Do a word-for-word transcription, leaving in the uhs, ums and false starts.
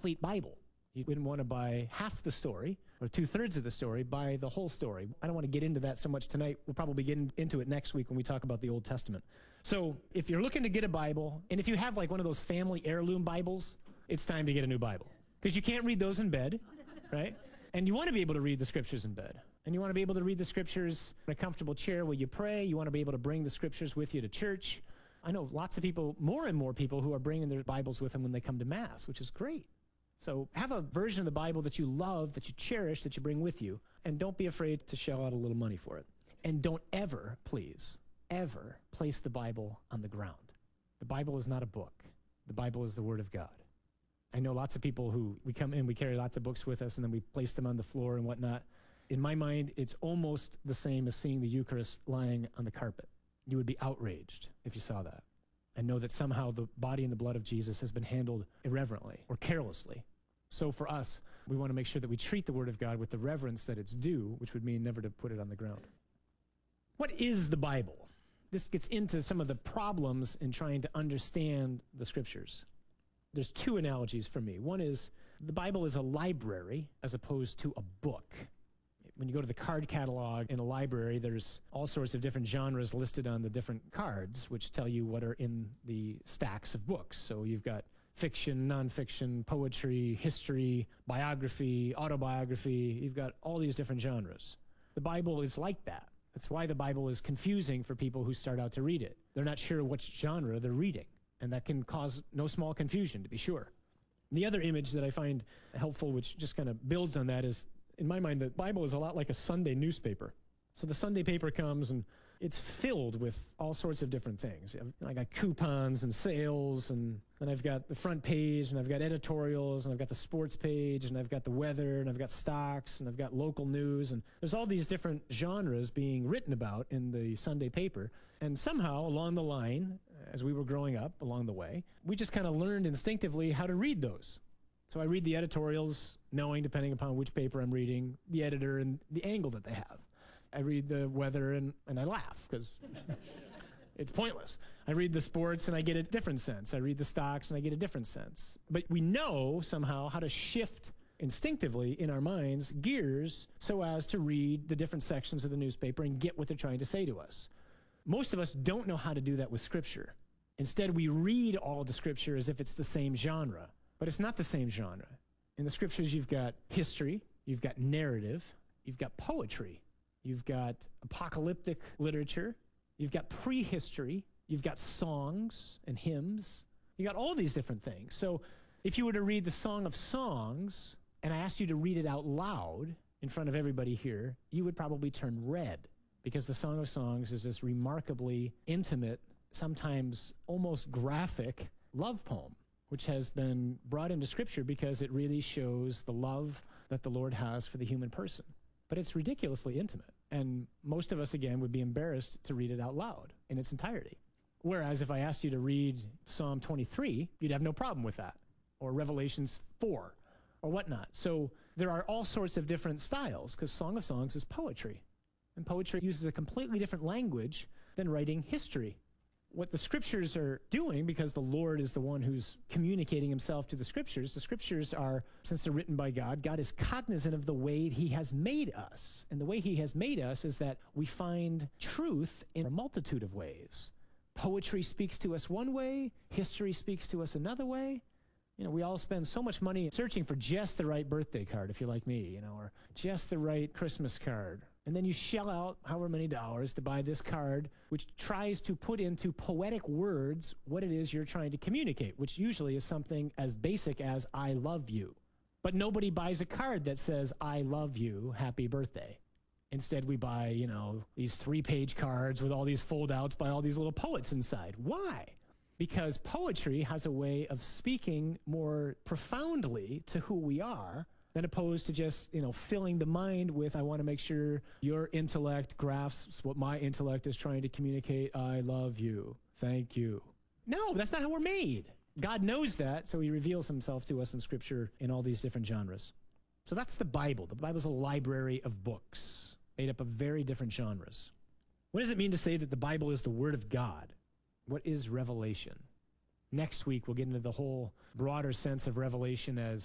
complete Bible. You wouldn't want to buy half the story or two-thirds of the story, buy the whole story. I don't want to get into that so much tonight. We'll probably get in, into it next week when we talk about the Old Testament. So if you're looking to get a Bible, and if you have like one of those family heirloom Bibles, it's time to get a new Bible. Because you can't read those in bed, right? And you want to be able to read the Scriptures in bed. And you want to be able to read the Scriptures in a comfortable chair where you pray. You want to be able to bring the Scriptures with you to church. I know lots of people, more and more people, who are bringing their Bibles with them when they come to Mass, which is great. So have a version of the Bible that you love, that you cherish, that you bring with you, and don't be afraid to shell out a little money for it. And don't ever, please, ever place the Bible on the ground. The Bible is not a book. The Bible is the Word of God. I know lots of people who, we come in, we carry lots of books with us, and then we place them on the floor and whatnot. In my mind, it's almost the same as seeing the Eucharist lying on the carpet. You would be outraged if you saw that, and know that somehow the body and the blood of Jesus has been handled irreverently or carelessly. So for us, we want to make sure that we treat the Word of God with the reverence that it's due, which would mean never to put it on the ground. What is the Bible? This gets into some of the problems in trying to understand the Scriptures. There's two analogies for me. One is the Bible is a library as opposed to a book. When you go to the card catalog in a library, there's all sorts of different genres listed on the different cards, which tell you what are in the stacks of books. So you've got fiction, nonfiction, poetry, history, biography, autobiography. You've got all these different genres. The Bible is like that. That's why the Bible is confusing for people who start out to read it. They're not sure which genre they're reading, and that can cause no small confusion, to be sure. The other image that I find helpful, which just kind of builds on that, is, in my mind, the Bible is a lot like a Sunday newspaper. So the Sunday paper comes, and it's filled with all sorts of different things. I got coupons and sales, and then I've got the front page, and I've got editorials, and I've got the sports page, and I've got the weather, and I've got stocks, and I've got local news, and there's all these different genres being written about in the Sunday paper. And somehow, along the line, as we were growing up along the way, we just kind of learned instinctively how to read those. So I read the editorials, knowing, depending upon which paper I'm reading, the editor and the angle that they have. I read the weather and, and I laugh because it's pointless. I read the sports and I get a different sense. I read the stocks and I get a different sense. But we know somehow how to shift instinctively in our minds gears so as to read the different sections of the newspaper and get what they're trying to say to us. Most of us don't know how to do that with Scripture. Instead, we read all of the Scripture as if it's the same genre. But it's not the same genre. In the Scriptures, you've got history, you've got narrative, you've got poetry, you've got apocalyptic literature, you've got prehistory, you've got songs and hymns. You got all these different things. So if you were to read the Song of Songs, and I asked you to read it out loud in front of everybody here, you would probably turn red, because the Song of Songs is this remarkably intimate, sometimes almost graphic love poem, which has been brought into Scripture because it really shows the love that the Lord has for the human person. But it's ridiculously intimate, and most of us, again, would be embarrassed to read it out loud in its entirety. Whereas if I asked you to read Psalm twenty-three, you'd have no problem with that, or Revelations four, or whatnot. So there are all sorts of different styles, because Song of Songs is poetry, and poetry uses a completely different language than writing history. What the Scriptures are doing, because the Lord is the one who's communicating himself to the Scriptures, the Scriptures are, since they're written by God, God is cognizant of the way he has made us. And the way he has made us is that we find truth in a multitude of ways. Poetry speaks to us one way, history speaks to us another way. You know, we all spend so much money searching for just the right birthday card, if you're like me, you know, or just the right Christmas card. And then you shell out however many dollars to buy this card, which tries to put into poetic words what it is you're trying to communicate, which usually is something as basic as, I love you. But nobody buys a card that says, I love you, happy birthday. Instead, we buy, you know, these three-page cards with all these fold-outs by all these little poets inside. Why? Because poetry has a way of speaking more profoundly to who we are, than opposed to just, you know, filling the mind with, I want to make sure your intellect grasps what my intellect is trying to communicate. I love you. Thank you. No, that's not how we're made. God knows that, so he reveals himself to us in Scripture in all these different genres. So that's the Bible. The Bible's a library of books made up of very different genres. What does it mean to say that the Bible is the Word of God? What is revelation? Next week, we'll get into the whole broader sense of revelation as